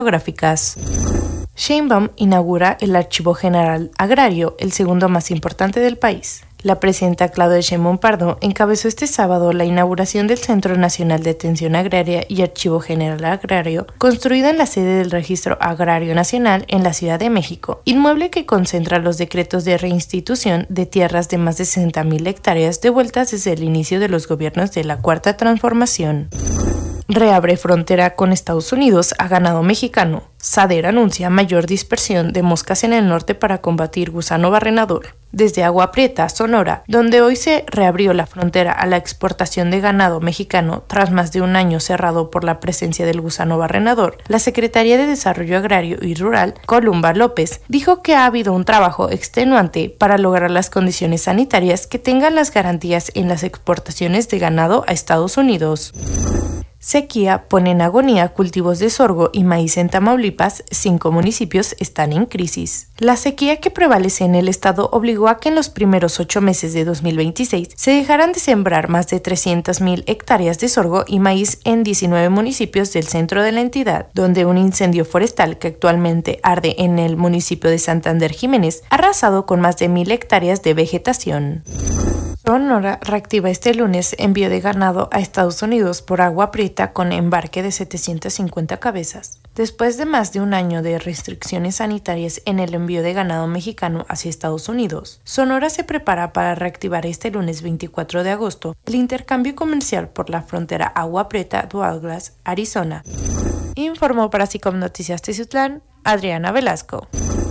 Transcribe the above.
geográficas. Sheinbaum inaugura el Archivo General Agrario, el segundo más importante del país. La presidenta Claudia Sheinbaum Pardo encabezó este sábado la inauguración del Centro Nacional de Atención Agraria y Archivo General Agrario, construido en la sede del Registro Agrario Nacional en la Ciudad de México, inmueble que concentra los decretos de reinstitución de tierras de más de 60,000 hectáreas devueltas desde el inicio de los gobiernos de la Cuarta Transformación. Reabre frontera con Estados Unidos a ganado mexicano. SADER anuncia mayor dispersión de moscas en el norte para combatir gusano barrenador. Desde Agua Prieta, Sonora, donde hoy se reabrió la frontera a la exportación de ganado mexicano tras más de un año cerrado por la presencia del gusano barrenador, la Secretaría de Desarrollo Agrario y Rural, Columba López, dijo que ha habido un trabajo extenuante para lograr las condiciones sanitarias que tengan las garantías en las exportaciones de ganado a Estados Unidos. Sequía pone en agonía cultivos de sorgo y maíz en Tamaulipas. 5 municipios están en crisis. La sequía que prevalece en el estado obligó a que en los primeros 8 meses de 2026 se dejaran de sembrar más de 300,000 hectáreas de sorgo y maíz en 19 municipios del centro de la entidad, donde un incendio forestal que actualmente arde en el municipio de Santander Jiménez ha arrasado con más de 1,000 hectáreas de vegetación. Sonora reactiva este lunes envío de ganado a Estados Unidos por Agua Prieta con embarque de 750 cabezas. Después de más de un año de restricciones sanitarias en el envío de ganado mexicano hacia Estados Unidos, Sonora se prepara para reactivar este lunes 24 de agosto el intercambio comercial por la frontera Agua Prieta Douglas, Arizona. Informó para SICOM Noticias Teciutlán, Adriana Velasco.